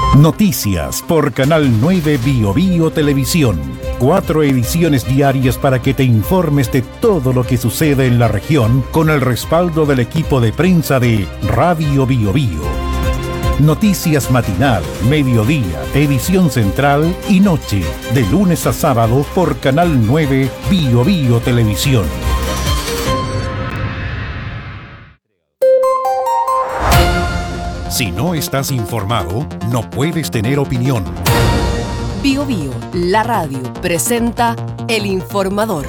Noticias por Canal 9 Bio Bio Televisión. 4 ediciones diarias para que te informes de todo lo que sucede en la región con el respaldo del equipo de prensa de Radio Bio Bio. Noticias matinal, mediodía, edición central y noche, de lunes a sábado por Canal 9 Bio Bio Televisión. Si no estás informado, no puedes tener opinión. Bio Bio, la radio, presenta El Informador.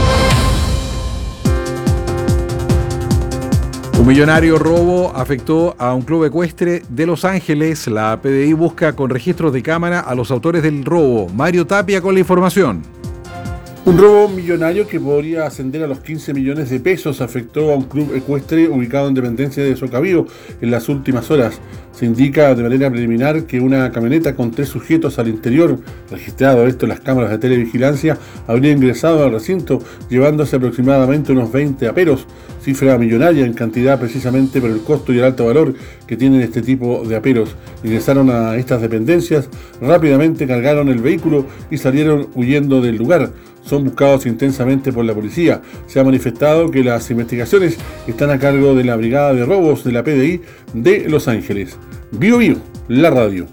Un millonario robo afectó a un club ecuestre de Los Ángeles. La PDI busca con registros de cámara a los autores del robo. Mario Tapia con la información. Un robo millonario que podría ascender a los 15 millones de pesos afectó a un club ecuestre ubicado en dependencia de Socavío en las últimas horas. Se indica de manera preliminar que una camioneta con 3 sujetos al interior, registrado esto en las cámaras de televigilancia, habría ingresado al recinto llevándose aproximadamente unos 20 aperos, cifra millonaria en cantidad precisamente por el costo y el alto valor que tienen este tipo de aperos. Ingresaron a estas dependencias, rápidamente cargaron el vehículo y salieron huyendo del lugar. Son buscados intensamente por la policía. Se ha manifestado que las investigaciones están a cargo de la Brigada de Robos de la PDI de Los Ángeles. Bio Bio, la radio.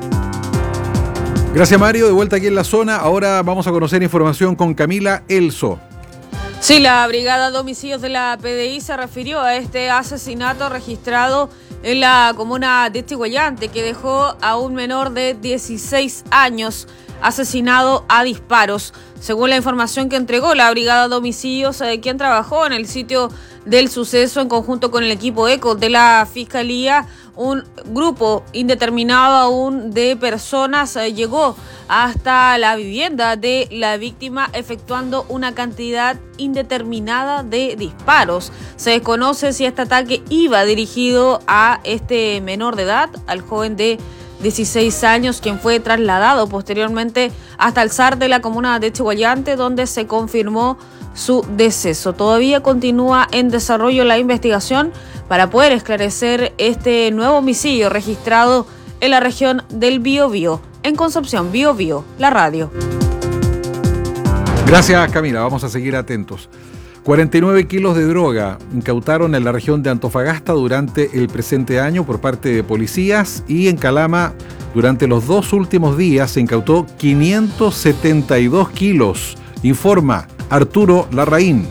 Gracias, Mario. De vuelta aquí en la zona. Ahora vamos a conocer información con Camila Elso. Sí, la Brigada de Homicidios de la PDI se refirió a este asesinato registrado en la comuna de Chihuayante, que dejó a un menor de 16 años asesinado a disparos. Según la información que entregó la Brigada de Homicidios, quien trabajó en el sitio del suceso en conjunto con el equipo ECO de la Fiscalía, un grupo indeterminado aún de personas llegó hasta la vivienda de la víctima efectuando una cantidad indeterminada de disparos. Se desconoce si este ataque iba dirigido a este menor de edad, al joven de 16 años, quien fue trasladado posteriormente hasta el SAR de la comuna de Chihuayante, donde se confirmó su deceso. Todavía continúa en desarrollo la investigación para poder esclarecer este nuevo homicidio registrado en la región del Biobío. En Concepción, Bio Bio, la radio. Gracias, Camila. Vamos a seguir atentos. 49 kilos de droga incautaron en la región de Antofagasta durante el presente año por parte de policías, y en Calama durante los 2 últimos días se incautó 572 kilos, informa Arturo Larraín.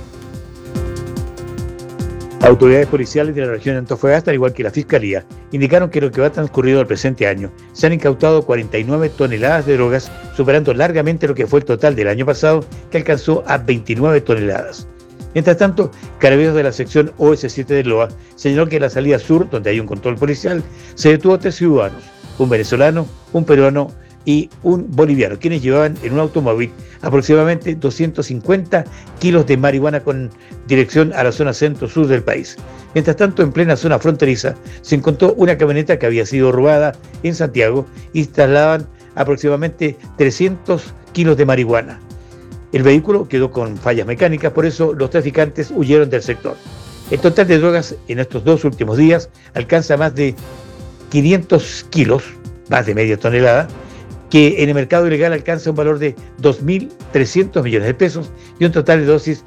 Autoridades policiales de la región de Antofagasta, al igual que la Fiscalía, indicaron que lo que va transcurrido el presente año se han incautado 49 toneladas de drogas, superando largamente lo que fue el total del año pasado, que alcanzó a 29 toneladas. Mientras tanto, Carabineros de la sección OS7 de Loa señaló que en la salida sur, donde hay un control policial, se detuvo a 3 ciudadanos, un venezolano, un peruano y un boliviano, quienes llevaban en un automóvil aproximadamente 250 kilos de marihuana con dirección a la zona centro-sur del país. Mientras tanto, en plena zona fronteriza, se encontró una camioneta que había sido robada en Santiago y trasladaban aproximadamente 300 kilos de marihuana. El vehículo quedó con fallas mecánicas, por eso los traficantes huyeron del sector. El total de drogas en estos 2 últimos días alcanza más de 500 kilos, más de media tonelada, que en el mercado ilegal alcanza un valor de 2.300 millones de pesos y un total de dosis